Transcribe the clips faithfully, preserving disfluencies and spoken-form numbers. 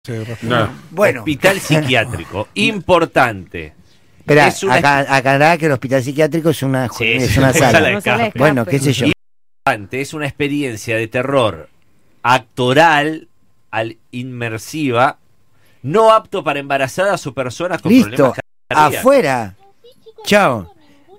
Sí, no. Bueno. Hospital psiquiátrico, importante. Espera, Es una- acá, acá que el hospital psiquiátrico es una, Sí, es sí, una sí, sala. sala de escape. Bueno, qué sé yo. Importante, es una experiencia de terror actoral, al inmersiva, no apto para embarazadas o personas con Listo, problemas cardíacos. afuera. Chao.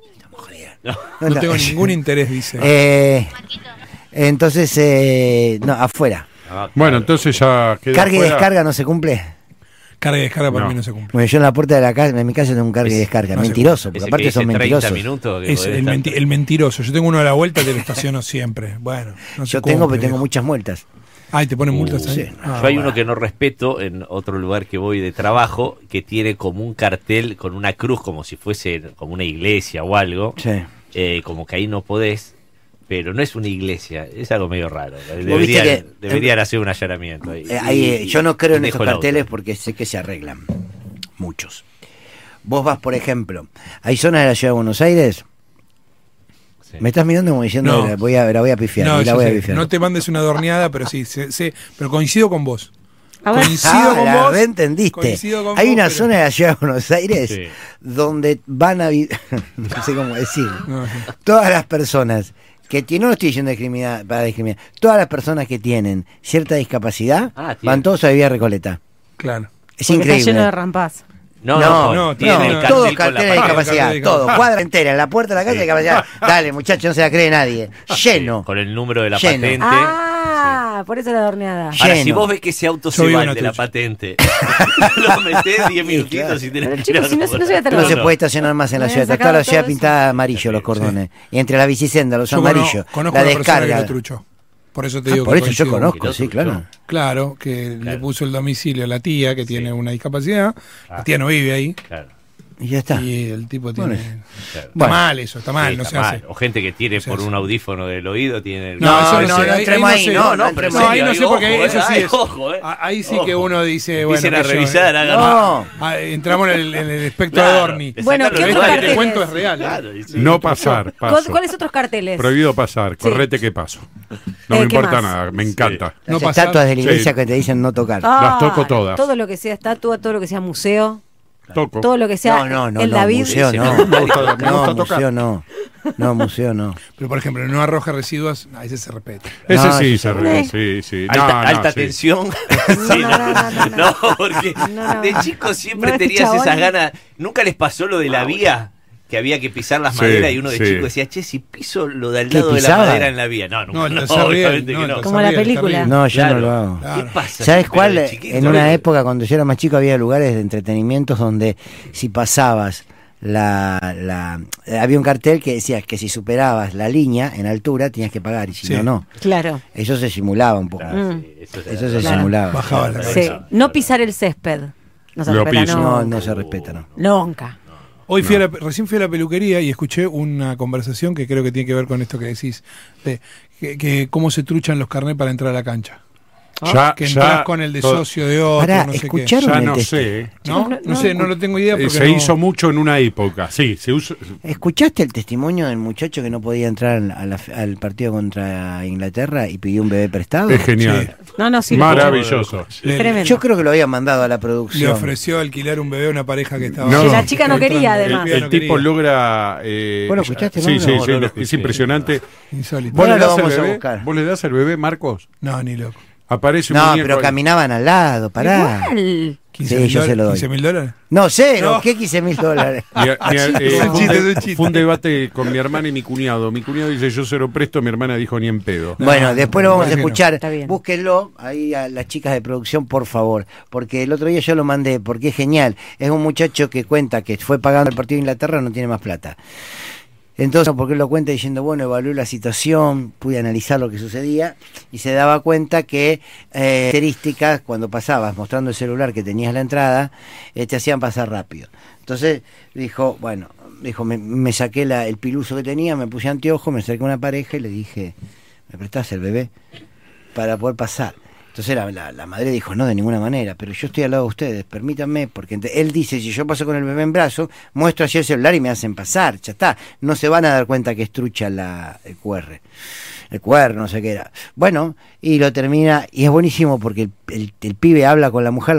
No. No tengo ningún interés, dice. Eh, entonces, eh, no, afuera. Ah, Bueno, claro. entonces ya queda Carga y fuera. descarga no se cumple. Carga y descarga para No. mí no se cumple. Bueno, yo en la puerta de la casa, en mi casa tengo un carga y Es- descarga. no se Mentiroso, porque Ese aparte que son dice treinta mentirosos. minutos que Es podés el, estar- menti- el mentiroso. Yo tengo uno a la vuelta y te lo estaciono siempre. Bueno, no se Yo tengo, cumple, pero tengo viejo. muchas multas. Ay, ¿te ponen Uh, multas ahí? sí. Ah, Yo hay bueno. uno que no respeto en otro lugar que voy de trabajo, que tiene como un cartel con una cruz, como si fuese como una iglesia o algo, Sí. eh, como que ahí no podés, pero no es una iglesia, es algo medio raro. viste Deberían, que- deberían hacer un allanamiento ahí. Eh, ahí, eh, Y- yo no creo y en esos dejo el auto. carteles porque sé que se arreglan. Muchos. Vos vas, por ejemplo, hay zonas de la ciudad de Buenos Aires. Sí. Me estás mirando como diciendo, No. la voy a, la voy a pifiar. No, y la yo voy a sé, pifiar. no te mandes una dorneada, pero sí, sé- sé, pero coincido con vos. A ver. Coincido Ah, con la vos. reentendiste. Coincido con Hay vos, una pero- zona de la ciudad de Buenos Aires Sí. donde van a vivir, no sé cómo decir, No, sí. todas las personas que tienen, no lo estoy diciendo discriminar, para discriminar, todas las personas que tienen cierta discapacidad Ah, tiene. van todos a vivir a Recoleta. Claro. Es Porque increíble. está lleno de rampas. No, No, no, no, tiene no, el no, cartel todos con la carteles de palabra- discapacidad, cartel de todo, discapacidad. cuadra entera, en la puerta de la casa de discapacidad. Dale, muchachos, no se la cree nadie. Lleno. con el número de la Lleno. patente. Ah, por eso la dorneada. Ahora, lleno. si vos ves que ese auto Yo se vivo va en el de la Atucha. patente, lo metés diez minutitos claro. y tenés Pero que chicos, ir a si no, si no se va a No, No, se no. puede estacionar más en la Me ciudad. habían Está toda la sacado ciudad todo pintada de eso. amarillo, los cordones. Y entre la bicisenda, los Yo cono- amarillos, conozco la a una persona que descarga. lo truchó. Por eso te Ah, digo por que eso yo coincido. conozco, ¿Lo sí, truchó? claro. Claro, que Claro. le puso el domicilio a la tía que tiene una discapacidad. Ah. La tía no vive ahí. Claro, Y ya está. Y el tipo tiene. Bueno. Está claro. Bueno. mal eso, está mal, Sí, no está se mal. hace. O gente que tiene se por hace. un audífono del oído, tiene... No, No, eso no, no, no, sé, ahí- entremos ahí ahí, sé. no, no, no, entremos No, ahí. ahí no sé porque Ojo, eso eh, sí ay, es. ojo, eh. a- Ahí sí Ojo. que uno dice, bueno, Empiecen a que yo, revisar, eh. hagan- No. Ah, entramos en el, en el espectro Claro, de Dorni. le Bueno, sacan ¿qué los otros Lo que lugares. te carteles? cuento es real. ¿eh? Claro, y sí. No pasar, ¿Cu- paso. ¿Cuáles otros carteles? Prohibido pasar, Sí. correte que paso. No Eh, me ¿qué importa más? nada, me encanta. No Las pasar. estatuas de la iglesia Sí. que te dicen no tocar. Ah, Las toco todas. Todo lo que sea estatua, todo lo que sea museo, Toco. todo lo que sea No, no, no, el no, David. museo Sí, no. me gusta- me gusta No, tocar. museo no. No, museo no. Pero por ejemplo, no arroja residuos, a ese se respeta. Ese No, sí, eso se sí. ríe, sí, sí. Alta, No, no, alta sí. tensión. No, Sí, no, no, no, no, no. No, porque No, no. de chico siempre No, este tenías chabón. esas ganas. ¿Nunca les pasó lo de la vía? Que había que pisar las Sí, maderas y uno de sí. chico decía, che, si piso lo del ¿Qué, lado de la pisaba? madera en la vía. No, nunca, No, el no, tercer riel, obviamente no, que el no. tercer Como la riel, película. terrible. No, yo Claro. no lo hago. Claro. ¿Qué pasa? ¿Sabes Pero cuál? de chiquito, En una ¿no? época, cuando yo era más chico, había lugares de entretenimientos donde si pasabas la, la... Había un cartel que decía que si superabas la línea en altura tenías que pagar y si Sí. no, no. Claro. Eso se simulaba un poco. Claro, Mm. sí, eso, Eso se Claro. simulaba. Bajaba la Sí. cabeza. No pisar el césped. No se Lo respeta, piso. No, no. no se respeta, no. Nunca. Hoy fui a la- recién fui a la peluquería y escuché una conversación que creo que tiene que ver con esto que decís, de que, que cómo se truchan los carnés para entrar a la cancha. Ya, Que ya, entras con el de to- socio de otro, Pará, no sé qué. escucharon ya el no test- sé. ¿eh? ¿No? No, No sé, no lo tengo idea Eh, porque Se no- hizo mucho en una época, sí, se usa. ¿Escuchaste el testimonio del muchacho que no podía entrar a la- al partido contra Inglaterra y pidió un bebé prestado? Es genial. No, no, sí. Maravilloso. Le, Tremendo. Yo creo que lo había mandado a la le producción. ofreció alquilar un bebé a una pareja que estaba... No. Que la chica no quería, entrando. además. El, no el tipo quería. logra. Eh, ¿Vos lo escuchaste, Sí, no? sí, No, sí, no lo es escuché. impresionante. Insólito. ¿Vos Ahora le lo das el vamos a bebé? buscar. ¿Vos le das el bebé, Marcos? No, ni loco. Aparece un No, muñeco pero ahí. caminaban al lado, pará. Igual. quince Sí, mil yo se lo doy. quince mil dólares. No, cero, No. ¿qué quince mil dólares? Mi- mi- eh, Es un fue un chiste, de- es un chiste. fue un debate con mi hermana y mi cuñado. Mi cuñado dice yo se lo presto, mi hermana dijo ni en pedo. No, Bueno, después lo vamos a bueno. escuchar. Está bien. Búsquenlo ahí a las chicas de producción, por favor. Porque el otro día yo lo mandé, porque es genial. Es un muchacho que cuenta que fue pagando el partido de Inglaterra, no tiene más plata. Entonces, porque él lo cuenta diciendo, bueno, evalué la situación, pude analizar lo que sucedía y se daba cuenta que eh, características, cuando pasabas mostrando el celular que tenías la entrada, eh, te hacían pasar rápido. Entonces dijo, bueno, dijo, me, me saqué la, el piluso que tenía, me puse anteojos, me acerqué a una pareja y le dije, ¿me prestás el bebé? Para poder pasar. Entonces la, la, la madre dijo, no, de ninguna manera, pero yo estoy al lado de ustedes, permítanme, porque ent- él dice, si yo paso con el bebé en brazo, muestro así el celular y me hacen pasar, ya está, no se van a dar cuenta que es trucha la, el Q R, el Q R, no sé qué era. Bueno, y lo termina, y es buenísimo porque el, el, el pibe habla con la mujer,